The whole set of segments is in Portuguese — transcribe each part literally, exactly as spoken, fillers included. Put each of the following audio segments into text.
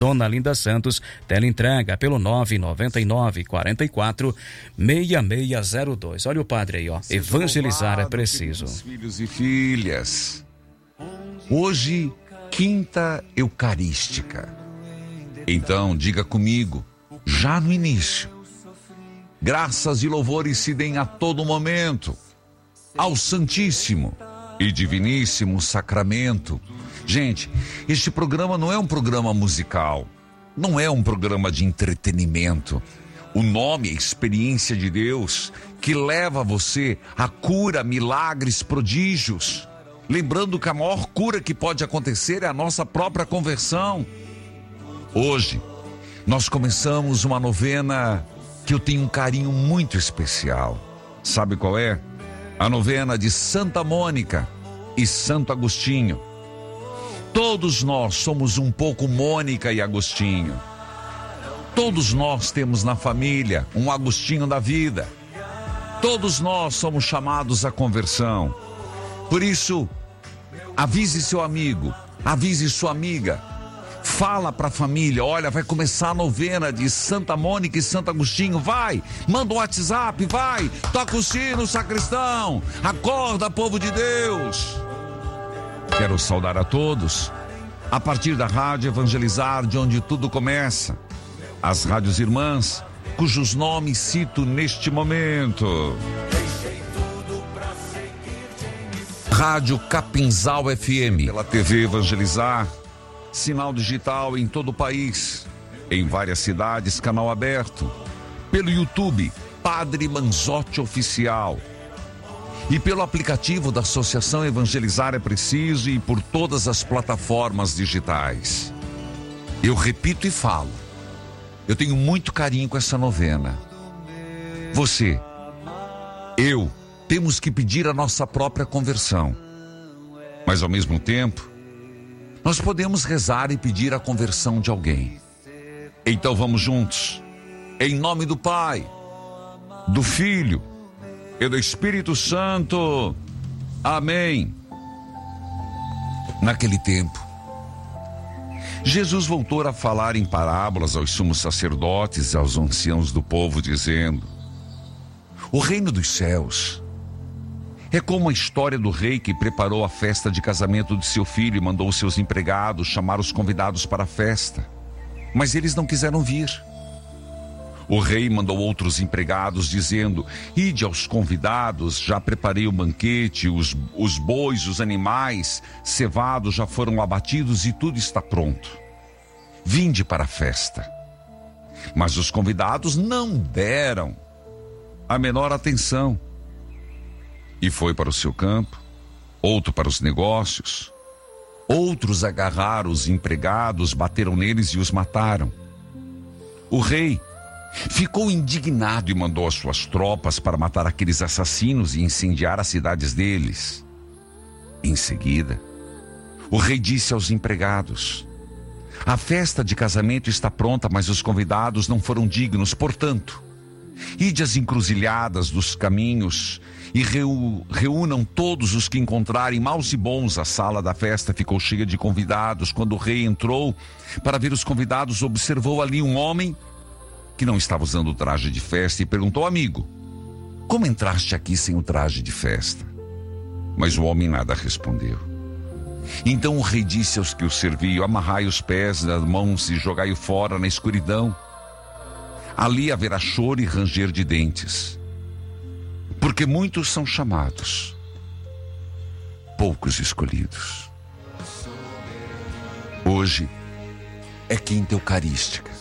Dona Linda Santos, teleentrega pelo nove nove nove quatro quatro seis seis zero dois. Olha o padre aí, ó. Evangelizar é preciso. Filhos e filhas, hoje, quinta eucarística. Então, diga comigo, já no início: graças e louvores se deem a todo momento ao Santíssimo e Diviníssimo Sacramento. Gente, este programa não é um programa musical, não é um programa de entretenimento. O nome é Experiência de Deus, que leva você a cura, milagres, prodígios. Lembrando que a maior cura que pode acontecer é a nossa própria conversão. Hoje, nós começamos uma novena que eu tenho um carinho muito especial. Sabe qual é? A novena de Santa Mônica e Santo Agostinho. Todos nós somos um pouco Mônica e Agostinho. Todos nós temos na família um Agostinho da vida. Todos nós somos chamados à conversão. Por isso, avise seu amigo, avise sua amiga. Fala para a família: olha, vai começar a novena de Santa Mônica e Santo Agostinho. Vai, manda um WhatsApp, vai, toca o sino, sacristão. Acorda, povo de Deus. Quero saudar a todos, a partir da Rádio Evangelizar, de onde tudo começa. As rádios irmãs, cujos nomes cito neste momento. Rádio Capinzal F M, pela T V Evangelizar, sinal digital em todo o país, em várias cidades, canal aberto, pelo YouTube, Padre Manzotti Oficial, e pelo aplicativo da Associação Evangelizar é Preciso, e por todas as plataformas digitais. Eu repito e falo, eu tenho muito carinho com essa novena. Você, eu, temos que pedir a nossa própria conversão. Mas ao mesmo tempo, nós podemos rezar e pedir a conversão de alguém. Então vamos juntos, em nome do Pai, do Filho e do Espírito Santo. Amém. Naquele tempo, Jesus voltou a falar em parábolas aos sumos sacerdotes e aos anciãos do povo, dizendo: o reino dos céus é como a história do rei que preparou a festa de casamento de seu filho e mandou seus empregados chamar os convidados para a festa. Mas eles não quiseram vir. O rei mandou outros empregados, dizendo: ide aos convidados, já preparei o banquete, os, os bois, os animais cevados já foram abatidos e tudo está pronto. Vinde para a festa. Mas os convidados não deram a menor atenção. E foi para o seu campo, outro para os negócios. Outros agarraram os empregados, bateram neles e os mataram. O rei ficou indignado e mandou as suas tropas para matar aqueles assassinos e incendiar as cidades deles. Em seguida, o rei disse aos empregados: a festa de casamento está pronta, mas os convidados não foram dignos. Portanto, ide às encruzilhadas dos caminhos e reu, reúnam todos os que encontrarem, maus e bons. A sala da festa ficou cheia de convidados. Quando o rei entrou para ver os convidados, observou ali um homem que não estava usando o traje de festa e perguntou: amigo, como entraste aqui sem o traje de festa? Mas o homem nada respondeu. Então o rei disse aos que o serviam: amarrai os pés das mãos e jogai-o fora na escuridão. Ali haverá choro e ranger de dentes, porque muitos são chamados, poucos escolhidos. Hoje é quinta eucarística.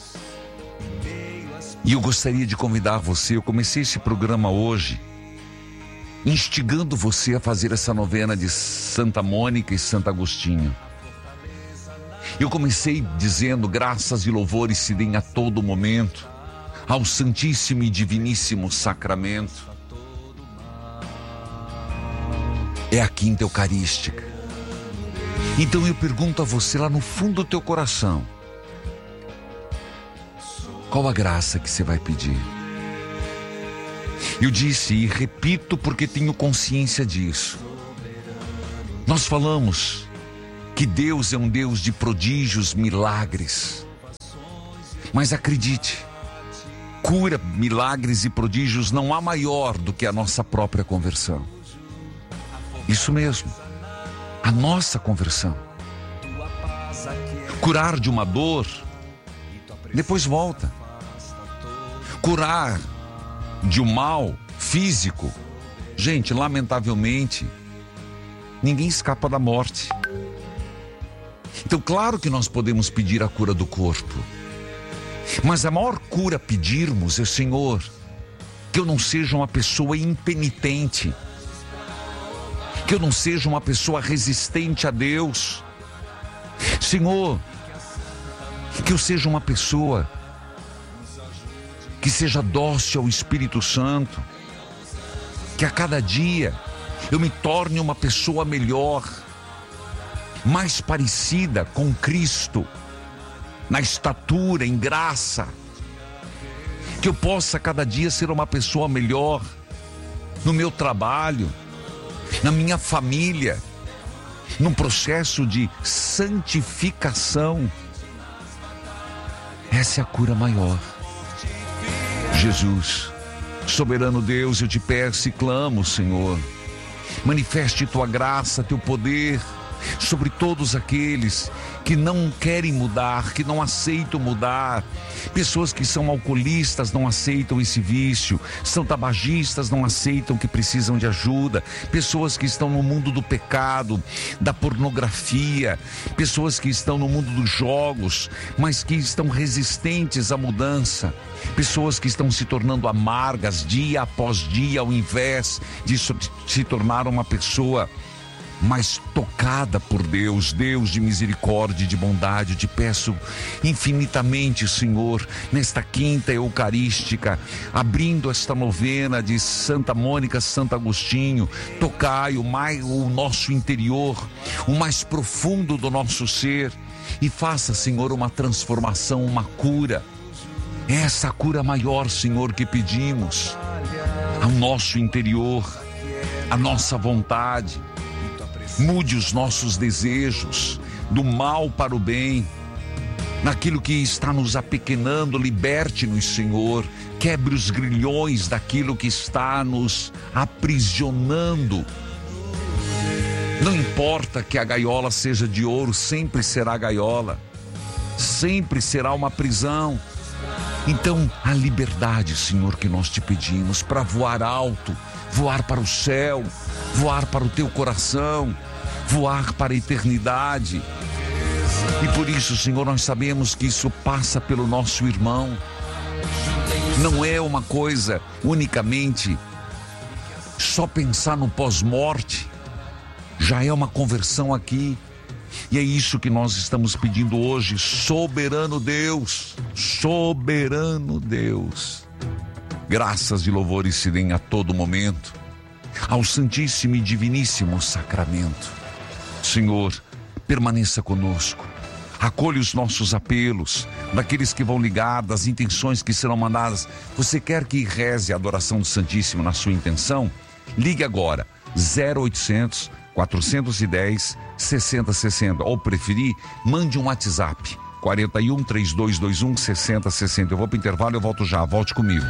E eu gostaria de convidar você. Eu comecei esse programa hoje instigando você a fazer essa novena de Santa Mônica e Santo Agostinho. Eu comecei dizendo: graças e louvores se deem a todo momento ao Santíssimo e Diviníssimo Sacramento. É a quinta eucarística. Então eu pergunto a você, lá no fundo do teu coração, qual a graça que você vai pedir? Eu disse e repito porque tenho consciência disso. Nós falamos que Deus é um Deus de prodígios, milagres. Mas acredite, cura, milagres e prodígios não há maior do que a nossa própria conversão. Isso mesmo, a nossa conversão. Curar de uma dor, depois volta. Curar de um mal físico, gente, lamentavelmente, ninguém escapa da morte. Então, claro que nós podemos pedir a cura do corpo, mas a maior cura a pedirmos é, Senhor, que eu não seja uma pessoa impenitente, que eu não seja uma pessoa resistente a Deus. Senhor, que eu seja uma pessoa que seja dócil ao Espírito Santo, que a cada dia eu me torne uma pessoa melhor, mais parecida com Cristo, na estatura, em graça, que eu possa cada dia ser uma pessoa melhor no meu trabalho, na minha família, num processo de santificação. Essa é a cura maior. Jesus, soberano Deus, eu te peço e clamo, Senhor, manifeste tua graça, teu poder sobre todos aqueles que não querem mudar, que não aceitam mudar. Pessoas que são alcoolistas não aceitam esse vício, são tabagistas, não aceitam que precisam de ajuda. Pessoas que estão no mundo do pecado, da pornografia, pessoas que estão no mundo dos jogos, mas que estão resistentes à mudança. Pessoas que estão se tornando amargas dia após dia, ao invés de se tornar uma pessoa mas tocada por Deus, Deus de misericórdia e de bondade. Eu te peço infinitamente, Senhor, nesta quinta eucarística, abrindo esta novena de Santa Mônica, Santo Agostinho, tocai o, mais, o nosso interior, o mais profundo do nosso ser, e faça, Senhor, uma transformação, uma cura. Essa cura maior, Senhor, que pedimos ao nosso interior, a nossa vontade. Mude os nossos desejos do mal para o bem. Naquilo que está nos apequenando, liberte-nos, Senhor. Quebre os grilhões daquilo que está nos aprisionando. Não importa que a gaiola seja de ouro, sempre será gaiola, sempre será uma prisão. Então, a liberdade, Senhor, que nós te pedimos para voar alto, voar para o céu, voar para o teu coração, voar para a eternidade. E por isso, Senhor, nós sabemos que isso passa pelo nosso irmão. Não é uma coisa unicamente só pensar no pós-morte, já é uma conversão aqui. E é isso que nós estamos pedindo hoje. Soberano Deus, soberano Deus, graças e louvores se deem a todo momento ao Santíssimo e Diviníssimo Sacramento. Senhor, permaneça conosco, acolha os nossos apelos, daqueles que vão ligar, das intenções que serão mandadas. Você quer que reze a adoração do Santíssimo na sua intenção? Ligue agora, zero oitocentos, quatrocentos e dez, sessenta sessenta, ou preferir, mande um WhatsApp, quarenta e um, trinta e dois vinte e um, sessenta sessenta. Eu vou para o intervalo, eu volto já, volte comigo.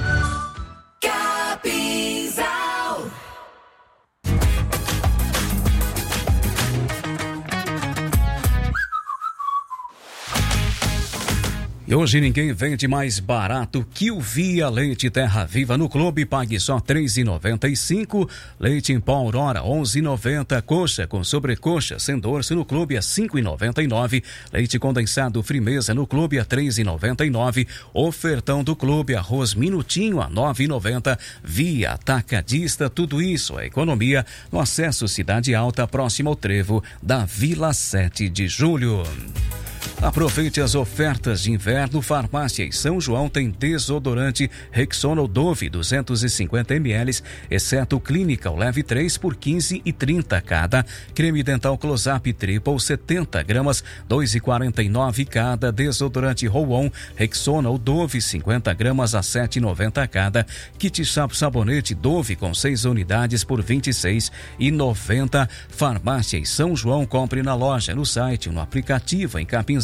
E hoje ninguém vende mais barato que o Via Leite Terra Viva no Clube. Pague só três reais e noventa e cinco centavos. Leite em pó Aurora onze reais e noventa centavos. Coxa com sobrecoxa sem dorso no Clube a cinco reais e noventa e nove centavos. Leite condensado Frimeza no Clube a três reais e noventa e nove centavos. Ofertão do Clube, arroz Minutinho a nove reais e noventa centavos. Via Atacadista, tudo isso é economia no acesso Cidade Alta, próximo ao trevo da Vila sete de julho. Aproveite as ofertas de inverno. Farmácia e São João tem desodorante Rexona Dove duzentos e cinquenta mililitros, exceto Clínica, o leve três por quinze reais e trinta centavos cada. Creme dental Close-Up Triple setenta gramas, dois reais e quarenta e nove centavos cada. Desodorante Roll-On Rexona Dove cinquenta gramas a sete reais e noventa centavos cada. Kit Chapo Sabonete Dove com seis unidades por vinte e seis reais e noventa centavos. Farmácia e São João, compre na loja, no site, no aplicativo, em Capinzal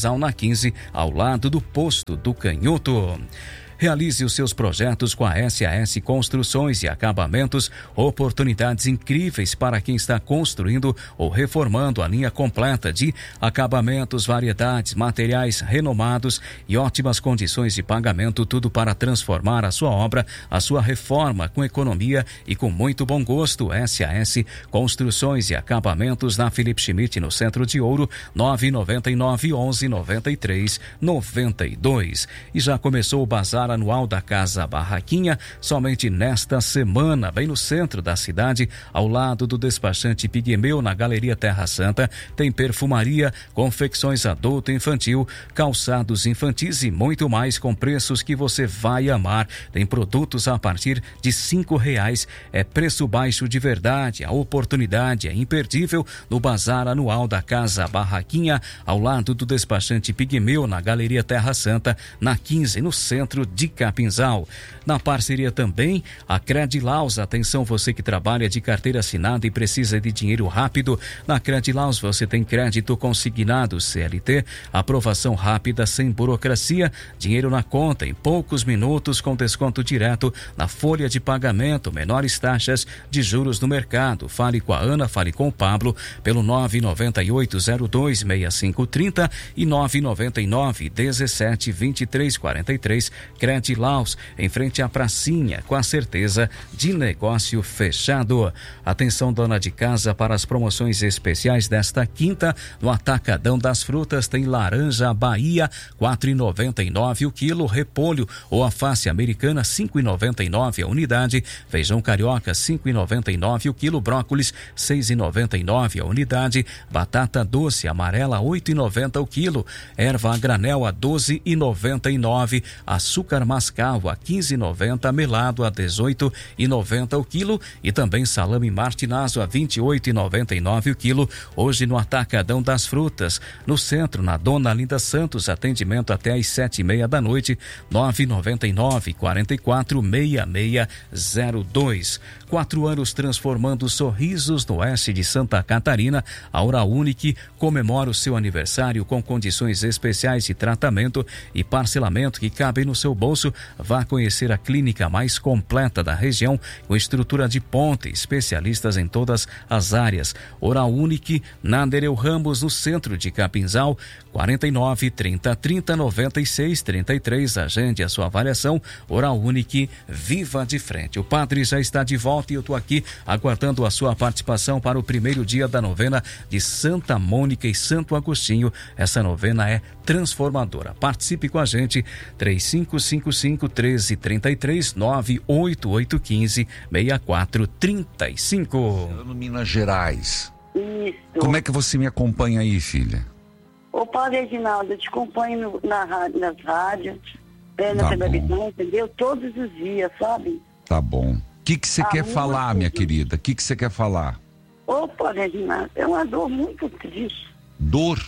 Capinzal, na quinze, ao lado do posto do Canhoto. Realize os seus projetos com a S A S Construções e Acabamentos, oportunidades incríveis para quem está construindo ou reformando a linha completa de acabamentos, variedades, materiais renomados e ótimas condições de pagamento, tudo para transformar a sua obra, a sua reforma com economia e com muito bom gosto. S A S Construções e Acabamentos, na Felipe Schmidt, no Centro de Ouro, nove nove nove, onze, noventa e três, noventa e dois. E já começou o bazar anual da Casa Barraquinha, somente nesta semana, bem no centro da cidade, ao lado do despachante Pigmeu, na Galeria Terra Santa. Tem perfumaria, confecções adulto e infantil, calçados infantis e muito mais, com preços que você vai amar. Tem produtos a partir de cinco reais. É preço baixo de verdade. A oportunidade é imperdível no bazar anual da Casa Barraquinha, ao lado do despachante Pigmeu, na Galeria Terra Santa, na quinze, no centro de Capinzal. Na parceria também a Credilaus. Atenção, você que trabalha de carteira assinada e precisa de dinheiro rápido. Na Credilaus você tem crédito consignado C L T, aprovação rápida, sem burocracia, dinheiro na conta em poucos minutos, com desconto direto na folha de pagamento, menores taxas de juros no mercado. Fale com a Ana, fale com o Pablo pelo nove nove oito zero dois seis cinco três zero e nove nove nove, dezessete, vinte e três, quarenta e três. Credilaus, em frente à pracinha, com a certeza de negócio fechado. Atenção, dona de casa, para as promoções especiais desta quinta. No Atacadão das Frutas tem laranja Bahia, quatro reais e noventa e nove centavos o quilo, repolho ou alface americana, cinco reais e noventa e nove centavos a unidade, feijão carioca, cinco reais e noventa e nove centavos o quilo, brócolis, seis reais e noventa e nove centavos a unidade, batata doce amarela, oito reais e noventa centavos o quilo, erva a granel a doze reais e noventa e nove centavos, açúcar mascavo a quinze reais e noventa centavos, melado a dezoito reais e noventa centavos o quilo e também salame martinazo a vinte e oito reais e noventa e nove centavos o quilo. Hoje no Atacadão das Frutas, no centro, na Dona Linda Santos, atendimento até às sete e meia da noite, nove nove nove, quarenta e quatro, seis seis zero dois. Quatro anos transformando sorrisos no oeste de Santa Catarina. A Oral Unique comemora o seu aniversário com condições especiais de tratamento e parcelamento que cabem no seu bolso. Vá conhecer a clínica mais completa da região, com estrutura de ponta, especialistas em todas as áreas. Oral Unique, na Nereu Ramos, no centro de Capinzal, quarenta e nove, trinta, trinta, noventa e seis, trinta e três. Agende a sua avaliação. Oral Unique, viva de frente. O padre já está de volta e eu estou aqui aguardando a sua participação para o primeiro dia da novena de Santa Mônica e Santo Agostinho. Essa novena é transformadora. Participe com a gente, três cinco cinco cinco, treze, trinta e três, nove oito oito, quinze, sessenta e quatro, trinta e cinco. No Minas Gerais. Isso. Como é que você me acompanha aí, filha? Ô, Padre Reginaldo, eu te acompanho no, na rádio, nas rádios, é, na Tá televisão, entendeu? Todos os dias, sabe? Tá bom. O que que você Ah, quer muito falar, minha bom. querida? O que que você quer falar? Ô, Padre Reginaldo, é uma dor muito triste. Dor?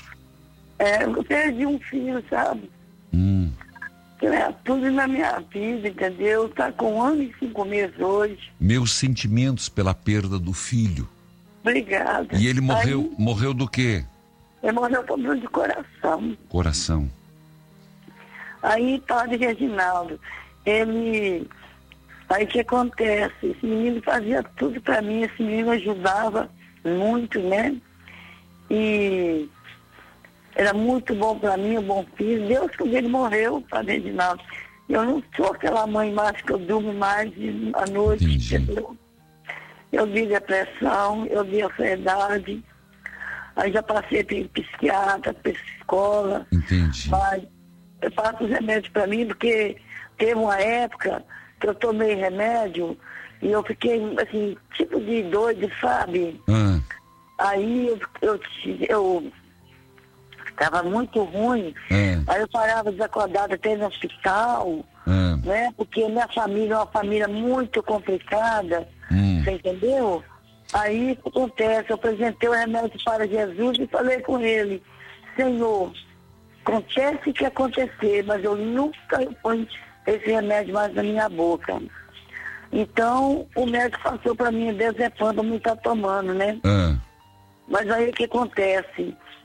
É, eu perdi um filho, sabe? Hum. Que é tudo na minha vida, entendeu? Tá com um ano e cinco meses hoje. Meus sentimentos pela perda do filho. Obrigada. E ele morreu, Aí, morreu do quê? ele morreu com problema de coração. Coração. Aí, Padre Reginaldo, ele... Aí o que acontece? Esse menino fazia tudo pra mim, esse menino ajudava muito, né? E era muito bom pra mim, um bom filho. Deus, quando ele morreu, Padre Reginaldo, eu não sou aquela mãe mais que eu durmo mais à noite, Entendi. entendeu? Eu vi depressão, eu vi ansiedade, aí já passei para psiquiatra, psicóloga. Entendi. Mas eu passo os remédios para mim, porque teve uma época que eu tomei remédio e eu fiquei, assim, tipo de doido, sabe? Ah, Aí eu, eu, eu estava muito ruim, ah, aí eu parava desacordada até no hospital, ah, né? Porque minha família é uma família muito complicada, hum. você entendeu? Aí o que acontece? Eu apresentei o remédio para Jesus e falei com ele, Senhor, acontece o que acontecer, mas eu nunca ponho esse remédio mais na minha boca. Então, o médico passou para mim, Dezepam, para mim estar tomando, né? ah. Mas aí o que acontece?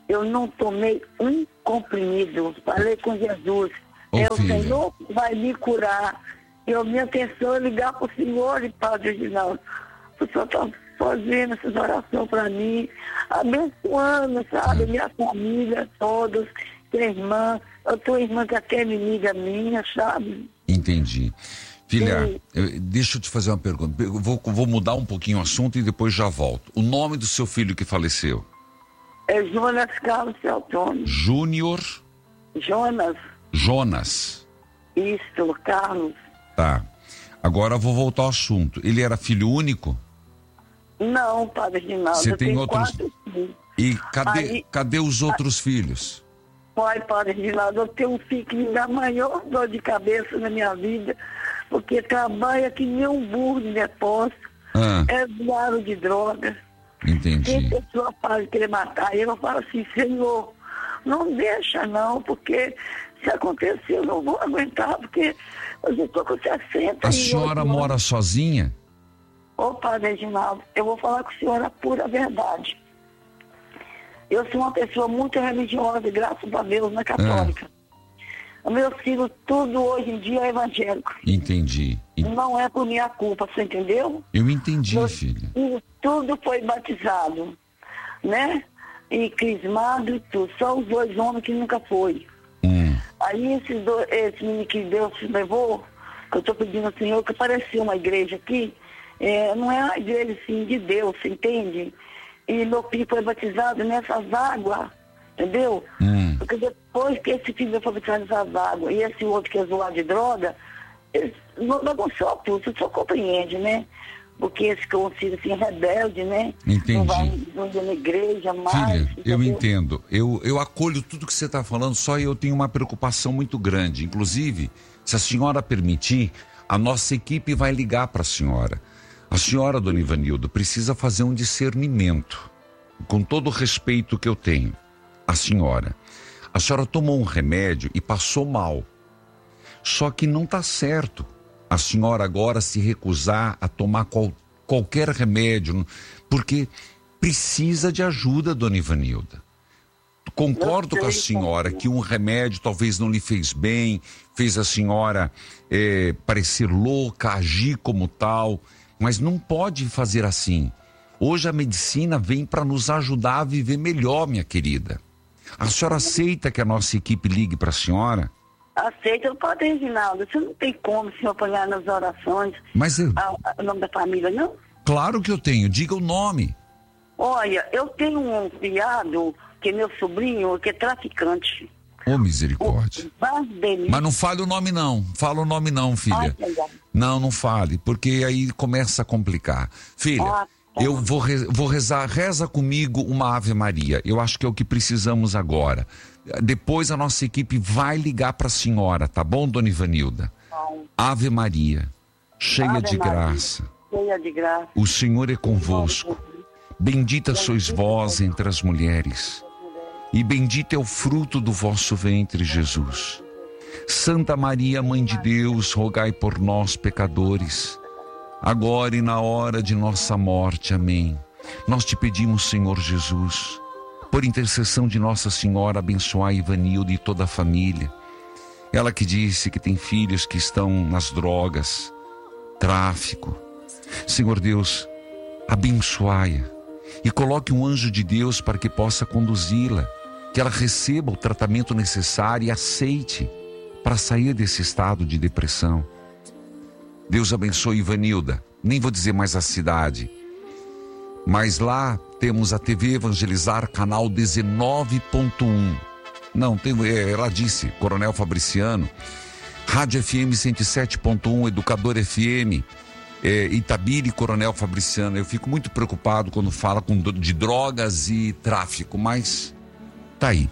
eu não tomei um comprimido. Falei com Jesus. Ô, é o filha. Senhor que vai me curar. Eu, minha atenção é ligar para o Senhor e Padre Reginaldo. O Senhor está fazendo essas orações para mim, abençoando, sabe, minha família, todos, minha irmã, a tua irmã que até é inimiga minha, sabe? Entendi. Filha, Sim. eu- deixa eu te fazer uma pergunta. Eu vou, vou mudar um pouquinho o assunto e depois já volto. O nome do seu filho que faleceu? É Jonas Carlos Celtone. Júnior Jonas, Jonas. isto, Carlos. Tá. Agora eu vou voltar ao assunto. Ele era filho único? Não, Padre Reginaldo, Você eu tem tenho outros- quatro filhos. E cadê, Aí- cadê os outros filhos? Pai, Padre Reginaldo, eu tenho um filho que me dá a maior dor de cabeça na minha vida, porque trabalha que nem um burro de depósito, Ah, é usuário de droga. entendi. Tem pessoa para querer matar ele, eu falo assim, Senhor, não deixa não, porque se acontecer eu não vou aguentar, porque eu já estou com sessenta A e senhora oito mora anos. sozinha? Ô, Padre Reginaldo, eu vou falar com a senhora a pura verdade. Eu sou uma pessoa muito religiosa, graças a Deus, na católica. O meu filho, tudo hoje em dia é evangélico. Entendi. En- Não é por minha culpa, você entendeu? Eu entendi, Meu filha. filho, tudo foi batizado, né? E crismado e tudo. Só os dois homens que nunca foi. Hum, Aí esses dois, esse menino que Deus levou, que eu estou pedindo ao Senhor, que apareceu uma igreja aqui, é, não é uma igreja assim de Deus, você entende? E meu filho foi batizado nessas águas, entendeu? hum. Porque depois que esse filho foi batizado nessas águas e esse outro que é zoado de droga, eles não bagunçou tudo, você só compreende, né? Porque esse que é um filho assim, rebelde, né? Entendi. Não vai não vai na igreja mais. Filha, eu entendeu? entendo. Eu, eu acolho tudo que você está falando, só eu tenho uma preocupação muito grande. Inclusive, se a senhora permitir, a nossa equipe vai ligar para a senhora. A senhora, dona Ivanilda, precisa fazer um discernimento. Com todo o respeito que eu tenho. A senhora. A senhora tomou um remédio e passou mal. Só que não está certo a senhora agora se recusar a tomar qual, qualquer remédio, porque precisa de ajuda, dona Ivanilda. Concordo com a senhora que um remédio talvez não lhe fez bem, fez a senhora eh, parecer louca, agir como tal, mas não pode fazer assim. Hoje a medicina vem para nos ajudar a viver melhor, minha querida. A senhora aceita que a nossa equipe ligue para a senhora? Aceita, o Padre Reginaldo, você não tem como se apoiar nas orações, Mas eu, a- a- o nome da família, não? claro que eu tenho, diga o nome. Olha, eu tenho um criado, que é meu sobrinho, que é traficante. Ô, misericórdia. Vazdelito. Mas não fale o nome não, fala o nome não, filha. Ai, legal. Não, não fale, porque aí começa a complicar. Filha, Ah, tá. eu vou, re- vou rezar, reza comigo uma Ave Maria. Eu acho que é o que precisamos agora. Depois a nossa equipe vai ligar para a senhora, tá bom, dona Ivanilda? Bom, Ave Maria, cheia Ave de Maria, graça, cheia de graça. o Senhor é convosco. Bendita sois vós entre as mulheres, e bendito é o fruto do vosso ventre, Jesus. Santa Maria, Mãe de Deus, rogai por nós, pecadores, agora e na hora de nossa morte. Amém. Nós te pedimos, Senhor Jesus, por intercessão de Nossa Senhora, abençoai Ivanilda e toda a família. Ela que disse que tem filhos que estão nas drogas, tráfico. Senhor Deus, abençoai-a e coloque um anjo de Deus para que possa conduzi-la, que ela receba o tratamento necessário e aceite para sair desse estado de depressão. Deus abençoe Ivanilda. Nem vou dizer mais a cidade, mas lá temos a T V Evangelizar, canal dezenove ponto um. Não, tem, é, ela disse, Coronel Fabriciano. Rádio F M cento e sete ponto um, Educador F M, é, Itabira e Coronel Fabriciano. Eu fico muito preocupado quando fala com, de drogas e tráfico, mas tá aí.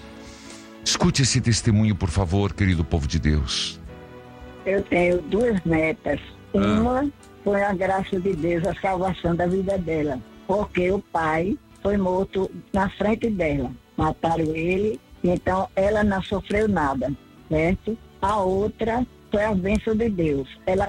Escute esse testemunho, por favor, querido povo de Deus. Eu tenho duas netas. Uma foi a graça de Deus, a salvação da vida dela. Porque o pai foi morto na frente dela. Mataram ele, então ela não sofreu nada, certo? A outra foi a bênção de Deus. Ela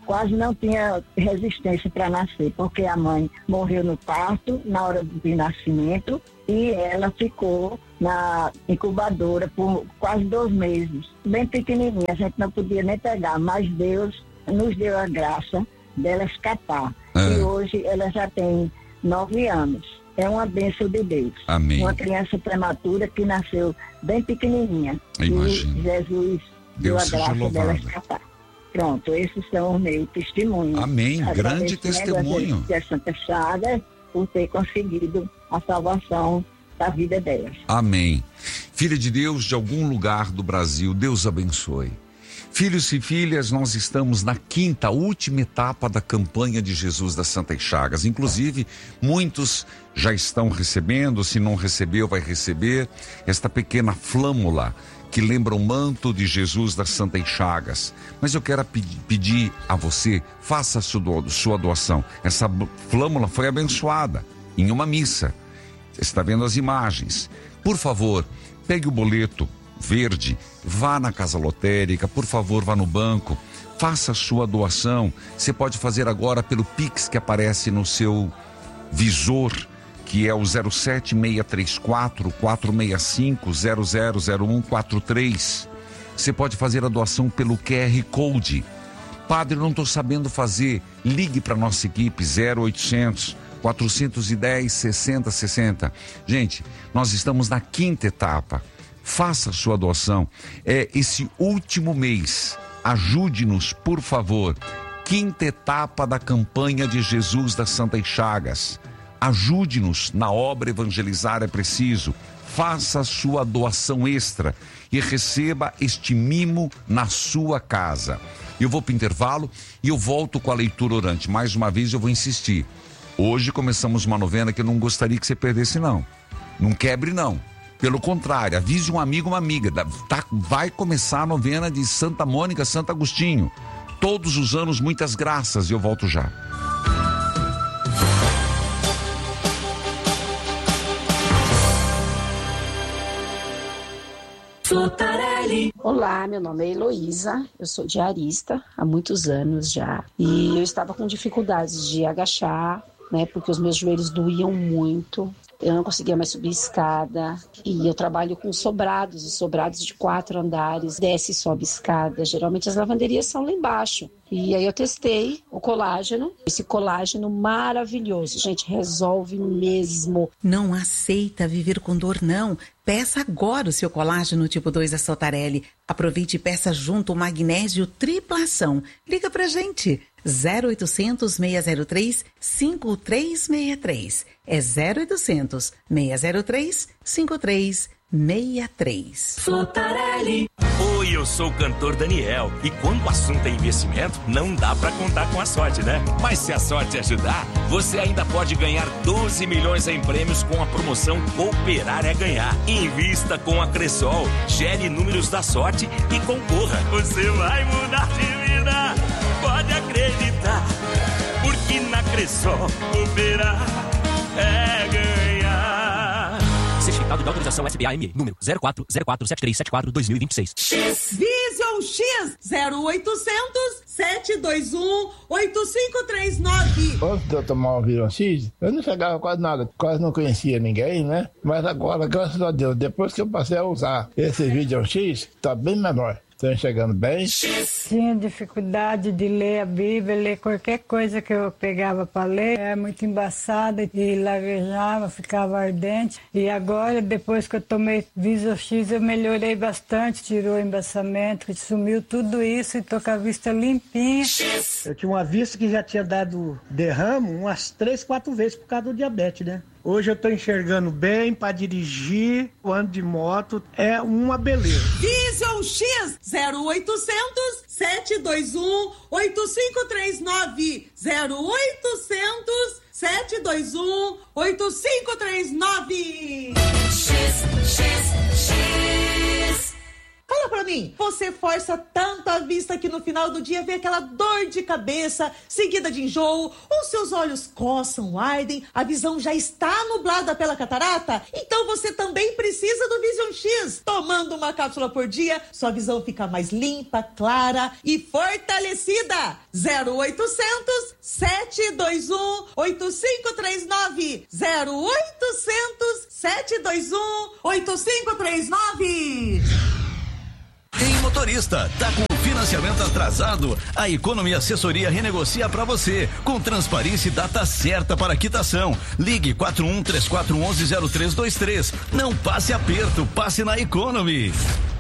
quase não tinha resistência para nascer, porque a mãe morreu no parto, na hora do nascimento, e ela ficou na incubadora por quase dois meses, bem pequenininha, a gente não podia nem pegar, mas Deus nos deu a graça dela escapar. Ah. E hoje ela já tem nove anos. É uma bênção de Deus. Amém. Uma criança prematura que nasceu bem pequenininha. Imagina. E Jesus deu a graça dela escapar. Pronto, esses são os meus testemunhos. Amém, grande testemunho. A Santa Chagas por ter conseguido a salvação da vida delas. Amém. Filha de Deus de algum lugar do Brasil, Deus abençoe. Filhos e filhas, nós estamos na quinta, última etapa da campanha de Jesus das Santas Chagas. Inclusive, muitos já estão recebendo, se não recebeu, vai receber esta pequena flâmula que lembra o manto de Jesus das Santas Chagas. Mas eu quero pedir a você, faça a sua doação. Essa flâmula foi abençoada em uma missa. Você está vendo as imagens. Por favor, pegue o boleto verde, vá na casa lotérica, por favor, vá no banco, faça a sua doação. Você pode fazer agora pelo Pix que aparece no seu visor, que é o zero sete seis três quatro, quatro seis cinco, zero zero zero um quatro três. Você pode fazer a doação pelo Q R Code. Padre, não estou sabendo fazer. Ligue para a nossa equipe, zero oitocentos, quatrocentos e dez, sessenta sessenta. Gente, nós estamos na quinta etapa. Faça a sua doação. É esse último mês. Ajude-nos, por favor. Quinta etapa da campanha de Jesus das Santas Chagas. Ajude-nos na obra Evangelizar é Preciso. Faça a sua doação extra e receba este mimo na sua casa. Eu vou para o intervalo e eu volto com a leitura orante. Mais uma vez eu vou insistir. Hoje começamos uma novena que eu não gostaria que você perdesse, não. Não quebre, não. Pelo contrário, avise um amigo, uma amiga. Tá, vai começar a novena de Santa Mônica, Santo Agostinho. Todos os anos, muitas graças. E eu volto já. Olá, meu nome é Heloísa, eu sou diarista há muitos anos já. E eu estava com dificuldades de agachar, né, porque os meus joelhos doíam muito. Eu não conseguia mais subir escada. E eu trabalho com sobrados, os sobrados de quatro andares, desce e sobe escada. Geralmente as lavanderias são lá embaixo. E aí eu testei o colágeno, esse colágeno maravilhoso. Gente, resolve mesmo. Não aceita viver com dor, não. Peça agora o seu colágeno tipo dois da Sotarelli. Aproveite e peça junto o magnésio triplação. Liga pra gente. zero oitocentos, seis zero três, cinco três seis três. É zero oitocentos, seis zero três, cinco três seis três. Sotarelli. Oi, eu sou o cantor Daniel. E quando o assunto é investimento, não dá pra contar com a sorte, né? Mas se a sorte ajudar, você ainda pode ganhar doze milhões em prêmios com a promoção Cooperar é Ganhar. Invista com a Cressol, gere números da sorte e concorra. Você vai mudar de vida, pode acreditar. Porque na Cressol, cooperar é ganhar. Certificado de autorização S B A M, número zero quatro zero quatro sete três sete quatro dois mil e vinte e seis. X Vision X zero oitocentos, sete dois um, oito cinco três nove. Antes de eu tomar o Vision X, eu não chegava quase nada, quase não conhecia ninguém, né? Mas agora, graças a Deus, depois que eu passei a usar esse Vision X, tá bem menor. Estou enxergando bem. Tinha dificuldade de ler a Bíblia, ler qualquer coisa que eu pegava para ler. Era muito embaçada e lavejava, ficava ardente. E agora, depois que eu tomei Vision X, eu melhorei bastante. Tirou o embaçamento, sumiu tudo isso e estou com a vista limpinha. Eu tinha uma vista que já tinha dado derrame umas três, quatro vezes por causa do diabetes, né? Hoje eu tô enxergando bem para dirigir, o ano de moto é uma beleza. Vision X zero oitocentos, sete dois um, oito cinco três nove. zero oitocentos, sete dois um, oito cinco três nove. X, X, X. fala pra mim, você força tanto a vista que no final do dia vem aquela dor de cabeça, seguida de enjoo, ou seus olhos coçam, ardem, a visão já está nublada pela catarata? Então você também precisa do Vision X. Tomando uma cápsula por dia, sua visão fica mais limpa, clara e fortalecida. zero oitocentos, sete dois um, oito cinco três nove. zero oitocentos, sete dois um, oito cinco três nove. Em motorista, tá com o financiamento atrasado? A Economy Assessoria renegocia para você, com transparência e data certa para quitação. Ligue quatro um três quatro um um zero três dois três. Não passe aperto, passe na Economy.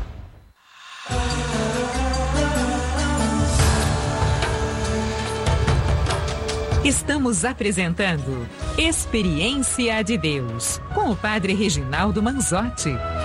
Estamos apresentando Experiência de Deus, com o Padre Reginaldo Manzotti.